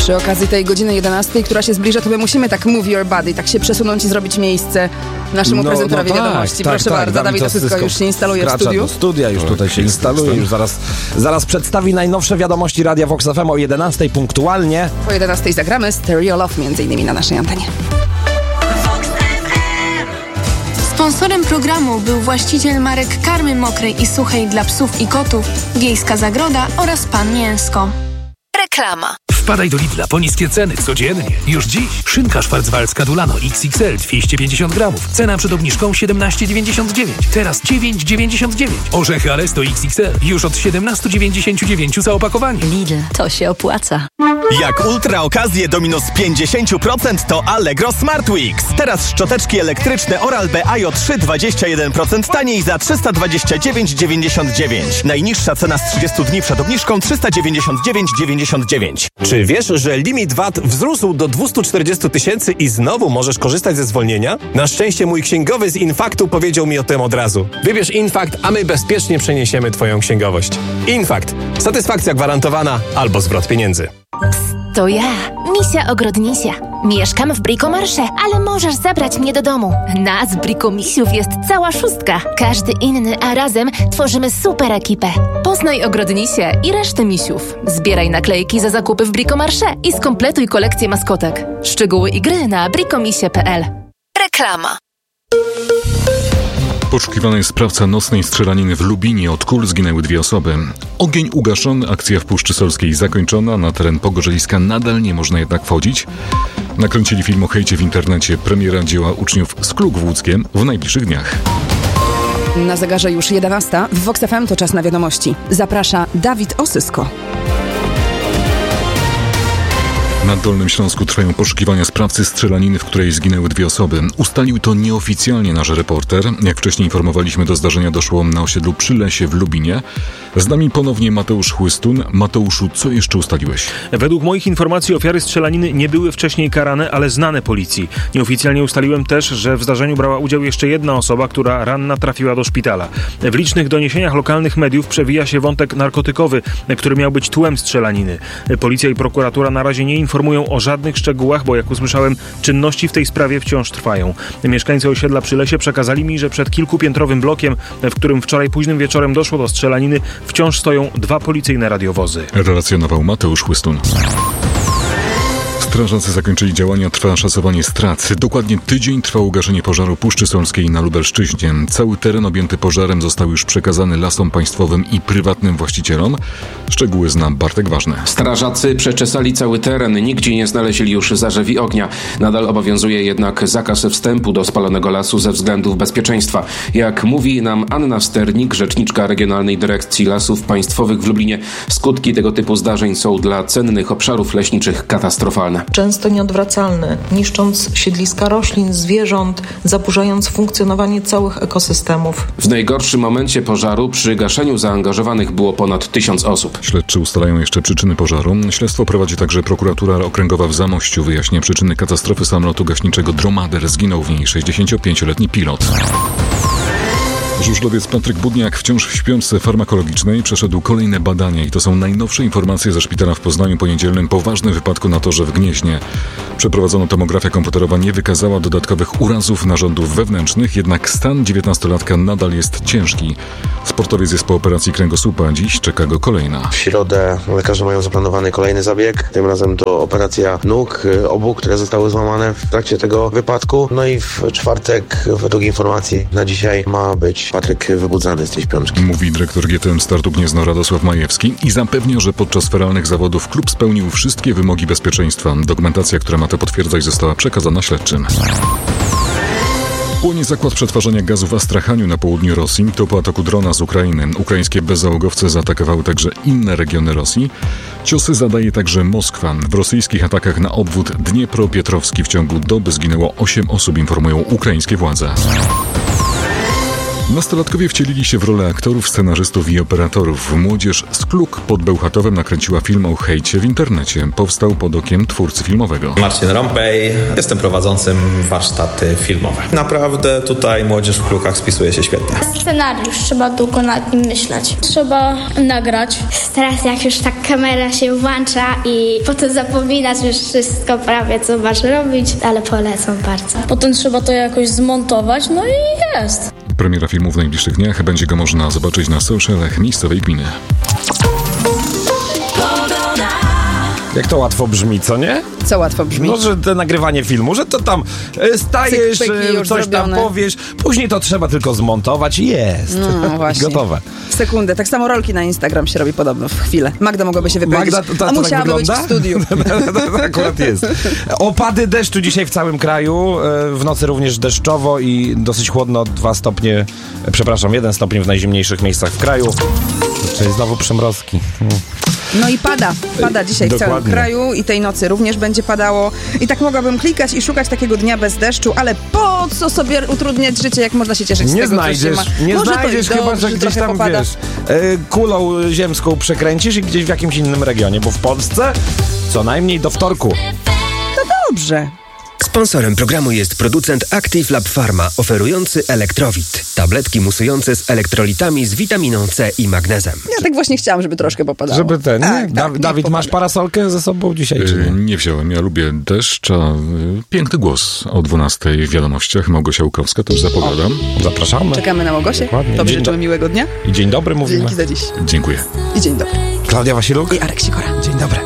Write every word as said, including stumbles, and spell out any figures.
Przy okazji tej godziny jedenastej, która się zbliża, to my musimy tak move your body, tak się przesunąć i zrobić miejsce naszemu no, prezentorowi no tak, wiadomości. Tak, Proszę tak, bardzo, Dawid Osysko już się instaluje w studiu. do studia, już tutaj się instaluje, już zaraz, zaraz przedstawi najnowsze wiadomości Radia Vox F M o jedenastej punktualnie. Po jedenastej zagramy Stereo Love między innymi na naszej antenie. Sponsorem programu był właściciel marek karmy mokrej i suchej dla psów i kotów, Wiejska Zagroda oraz Pan Mięsko. Reklama. Wpadaj do Lidla po niskie ceny codziennie. Już dziś szynka szwarcwaldzka Dulano X X L dwieście pięćdziesiąt gramów. Cena przed obniżką siedemnaście dziewięćdziesiąt dziewięć. Teraz dziewięć dziewięćdziesiąt dziewięć. Orzechy Alesto X X L już od siedemnaście dziewięćdziesiąt dziewięć za opakowanie. Lidl, to się opłaca. Jak ultra okazje do minus pięćdziesiąt procent to Allegro Smart Weeks. Teraz szczoteczki elektryczne Oral-B A J trzy dwadzieścia jeden procent taniej za trzysta dwadzieścia dziewięć dziewięćdziesiąt dziewięć. Najniższa cena z trzydziestu dni przed obniżką trzysta dziewięćdziesiąt dziewięć dziewięćdziesiąt dziewięć. Czy wiesz, że limit V A T wzrósł do dwieście czterdzieści tysięcy i znowu możesz korzystać ze zwolnienia? Na szczęście mój księgowy z Infaktu powiedział mi o tym od razu. Wybierz Infakt, a my bezpiecznie przeniesiemy twoją księgowość. Infakt. Satysfakcja gwarantowana albo zwrot pieniędzy. To ja, Misia Ogrodnisia. Mieszkam w Bricomarché, ale możesz zabrać mnie do domu. Nas, Brikomisiów, jest cała szóstka. Każdy inny, a razem tworzymy super ekipę. Poznaj Ogrodnisię i resztę misiów. Zbieraj naklejki za zakupy w Bricomarché i skompletuj kolekcję maskotek. Szczegóły i gry na bricomisie kropka p l. Reklama. Poszukiwany jest sprawca nocnej strzelaniny w Lubinie. Od kul zginęły dwie osoby. Ogień ugaszony, akcja w Puszczy Solskiej zakończona. Na teren Pogorzeliska nadal nie można jednak wchodzić. Nakręcili film o hejcie w internecie. Premiera dzieła uczniów z Kluk w Łódzkiem w najbliższych dniach. Na zegarze już jedenasta. W Vox F M to czas na wiadomości. Zaprasza Dawid Osysko. Na Dolnym Śląsku trwają poszukiwania sprawcy strzelaniny, w której zginęły dwie osoby. Ustalił to nieoficjalnie nasz reporter. Jak wcześniej informowaliśmy, do zdarzenia doszło na osiedlu Przy Lesie w Lubinie. Z nami ponownie Mateusz Chłystun. Mateuszu, co jeszcze ustaliłeś? Według moich informacji ofiary strzelaniny nie były wcześniej karane, ale znane policji. Nieoficjalnie ustaliłem też, że w zdarzeniu brała udział jeszcze jedna osoba, która ranna trafiła do szpitala. W licznych doniesieniach lokalnych mediów przewija się wątek narkotykowy, który miał być tłem strzelaniny. Policja i prokuratura na razie nie informują informują o żadnych szczegółach, bo jak usłyszałem, czynności w tej sprawie wciąż trwają. Mieszkańcy osiedla Przy Lesie przekazali mi, że przed kilkupiętrowym blokiem, w którym wczoraj późnym wieczorem doszło do strzelaniny, wciąż stoją dwa policyjne radiowozy. Relacjonował Mateusz Chłystun. Strażacy zakończyli działania, trwa szacowanie strat. Dokładnie tydzień trwało gaszenie pożaru Puszczy Solskiej na Lubelszczyźnie. Cały teren objęty pożarem został już przekazany Lasom Państwowym i prywatnym właścicielom. Szczegóły zna Bartek Ważny. Strażacy przeczesali cały teren, nigdzie nie znaleźli już zarzewi ognia. Nadal obowiązuje jednak zakaz wstępu do spalonego lasu ze względów bezpieczeństwa. Jak mówi nam Anna Sternik, rzeczniczka Regionalnej Dyrekcji Lasów Państwowych w Lublinie, skutki tego typu zdarzeń są dla cennych obszarów leśniczych katastrofalne. Często nieodwracalny, niszcząc siedliska roślin, zwierząt, zaburzając funkcjonowanie całych ekosystemów. W najgorszym momencie pożaru przy gaszeniu zaangażowanych było ponad tysiąc osób. Śledczy ustalają jeszcze przyczyny pożaru. Śledztwo prowadzi także prokuratura okręgowa w Zamościu. Wyjaśnia przyczyny katastrofy samolotu gaśniczego Dromader. Zginął w niej sześćdziesięciopięcioletni pilot. Żużlowiec Patryk Budniak wciąż w śpiączce farmakologicznej przeszedł kolejne badania i to są najnowsze informacje ze szpitala w Poznaniu po niedzielnym poważnym wypadku na torze w Gnieźnie. Przeprowadzono tomografia komputerowa, nie wykazała dodatkowych urazów narządów wewnętrznych, jednak stan dziewiętnastolatka nadal jest ciężki. Sportowiec jest po operacji kręgosłupa, dziś czeka go kolejna. W środę lekarze mają zaplanowany kolejny zabieg, tym razem to operacja nóg obu, które zostały złamane w trakcie tego wypadku. No i w czwartek, według informacji na dzisiaj, ma być Patryk wybudzany z tej śpiączki. Mówi dyrektor G T M Startu Gniezno Radosław Majewski i zapewnia, że podczas feralnych zawodów klub spełnił wszystkie wymogi bezpieczeństwa. Dokumentacja, która ma to potwierdzać, została przekazana śledczym. Płonie zakład przetwarzania gazu w Astrachaniu na południu Rosji. To po ataku drona z Ukrainy. Ukraińskie bezzałogowce zaatakowały także inne regiony Rosji. Ciosy zadaje także Moskwa. W rosyjskich atakach na obwód Dniepropietrowski w ciągu doby zginęło osiem osób, informują ukraińskie władze. Nastolatkowie wcielili się w rolę aktorów, scenarzystów i operatorów. Młodzież z Kluk pod Bełchatowem nakręciła film o hejcie w internecie. Powstał pod okiem twórcy filmowego. Marcin Rąpej, jestem prowadzącym warsztaty filmowe. Naprawdę tutaj młodzież w Klukach spisuje się świetnie. Scenariusz, trzeba długo nad nim myśleć. Trzeba nagrać. Teraz jak już tak kamera się włącza i potem zapominasz już wszystko prawie, co masz robić, ale polecam bardzo. Potem trzeba to jakoś zmontować, no i jest. Premiera filmu w najbliższych dniach. Będzie go można zobaczyć na socialach miejscowej gminy. Jak to łatwo brzmi, co nie? Co łatwo brzmi? No, że to nagrywanie filmu, że to tam e, stajesz, Cyk, pyki, e, coś zrobione. tam powiesz, później to trzeba tylko zmontować i jest. No właśnie. Gotowe. W sekundę. Tak samo rolki na Instagram się robi podobno w chwilę. Magda mogłaby się wypowiedzieć, Magda, to, to, a to musiałaby tak być w studiu. to akurat jest. Opady deszczu dzisiaj w całym kraju. W nocy również deszczowo i dosyć chłodno. Dwa stopnie, przepraszam, jeden stopień w najzimniejszych miejscach w kraju. Czyli znowu przymrozki. No i pada, pada dzisiaj Dokładnie. w całym kraju i tej nocy również będzie padało. I tak mogłabym klikać i szukać takiego dnia bez deszczu, ale po co sobie utrudniać życie, jak można się cieszyć z Nie tego, znajdziesz, co się ma. nie Może znajdziesz to i chyba, dobrze, że gdzieś trochę tam, popada. wiesz, e, kulą ziemską przekręcisz i gdzieś w jakimś innym regionie, bo w Polsce co najmniej do wtorku. To dobrze. Sponsorem programu jest producent Active Lab Pharma, oferujący Elektrowit. Tabletki musujące z elektrolitami z witaminą C i magnezem. Ja tak właśnie chciałam, żeby troszkę popadało. Żeby ten, tak, nie? tak, Da- Dawid, masz parasolkę ze sobą dzisiaj, czy nie? Yy, nie wziąłem, ja lubię deszcz, a yy, piękny głos o dwunastej w wiadomościach. Małgosia Łukowska, to już zapowiadam. Zapraszamy. Czekamy na Małgosię. Dokładnie. Tobie Dzień życzymy do- miłego dnia. I dzień dobry mówimy. Dzięki za dziś. Dziękuję. I dzień dobry. Klaudia Wasiluk I Arek Sikora. Dzień dobry.